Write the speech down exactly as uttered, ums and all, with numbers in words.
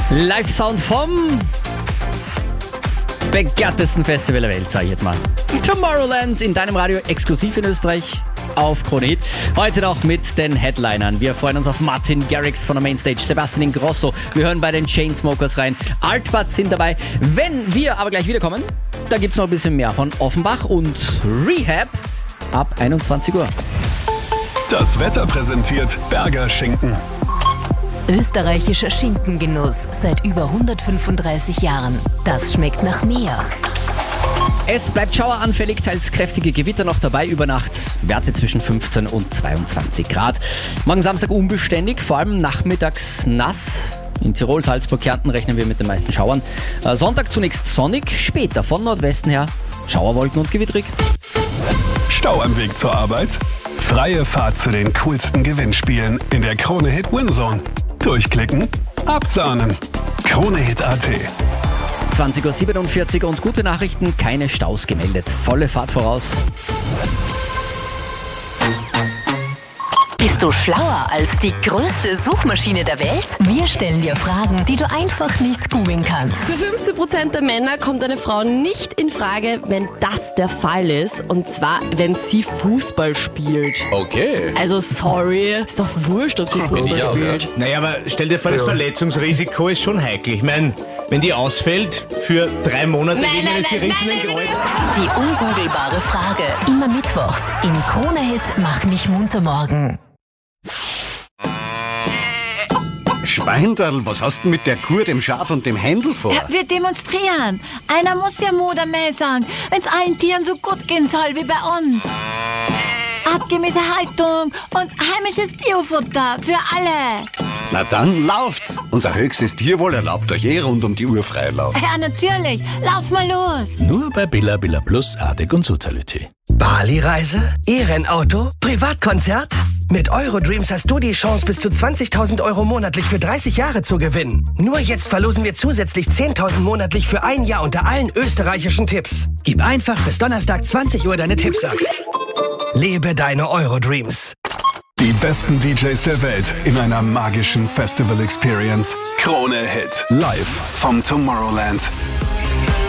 Live-Sound vom begehrtesten Festival der Welt, sage ich jetzt mal. Tomorrowland in deinem Radio, exklusiv in Österreich auf Krone Hit. Heute noch mit den Headlinern. Wir freuen uns auf Martin Garrix von der Mainstage, Sebastian Ingrosso. Wir hören bei den Chainsmokers rein. Artbuds sind dabei. Wenn wir aber gleich wiederkommen, da gibt es noch ein bisschen mehr von Offenbach und Rehab ab einundzwanzig Uhr. Das Wetter präsentiert Berger Schinken. Österreichischer Schinkengenuss seit über hundertfünfunddreißig Jahren. Das schmeckt nach mehr. Es bleibt schaueranfällig, teils kräftige Gewitter noch dabei über Nacht. Werte zwischen fünfzehn und zweiundzwanzig Grad. Morgen Samstag unbeständig, vor allem nachmittags nass. In Tirol, Salzburg, Kärnten rechnen wir mit den meisten Schauern. Sonntag zunächst sonnig, später von Nordwesten her Schauerwolken und gewittrig. Stau am Weg zur Arbeit? Freie Fahrt zu den coolsten Gewinnspielen in der Krone Hit Winzone. Durchklicken, absahnen. Krone Hit Punkt at. zwanzig Uhr siebenundvierzig und gute Nachrichten, keine Staus gemeldet. Volle Fahrt voraus. Bist du schlauer als die größte Suchmaschine der Welt? Wir stellen dir Fragen, die du einfach nicht googeln kannst. Für fünfzehn Prozent der Männer kommt eine Frau nicht in Frage, wenn das der Fall ist. Und zwar, wenn sie Fußball spielt. Okay. Also sorry, ist doch wurscht, ob sie Fußball auch, spielt. ja. Naja, aber stell dir vor, das Verletzungsrisiko ist schon heikel. Ich meine, wenn die ausfällt für drei Monate Nein, wegen nein, eines nein, gerissenen nein, nein, Kreuz. Die ungoogelbare Frage. Immer mittwochs im Krone Hit Mach mich munter morgen. Schweinderl, was hast du mit der Kuh, dem Schaf und dem Händel vor? Ja, wir demonstrieren. Einer muss ja Mutter mehr sagen, wenn es allen Tieren so gut gehen soll wie bei uns. Artgemäße Haltung und heimisches Biofutter für alle. Na dann lauft's. Unser höchstes Tierwohl erlaubt euch eh rund um die Uhr Freilauf. Ja, natürlich. Lauf mal los. Nur bei Billa Billa Plus, Artig und Soziality. Bali-Reise? E-Rennauto? Privatkonzert? Mit Eurodreams hast du die Chance, bis zu zwanzigtausend Euro monatlich für dreißig Jahre zu gewinnen. Nur jetzt verlosen wir zusätzlich zehntausend monatlich für ein Jahr unter allen österreichischen Tipps. Gib einfach bis Donnerstag zwanzig Uhr deine Tipps ab. Lebe deine Eurodreams. Die besten D Js der Welt in einer magischen Festival Experience. Krone Hit. Live vom Tomorrowland.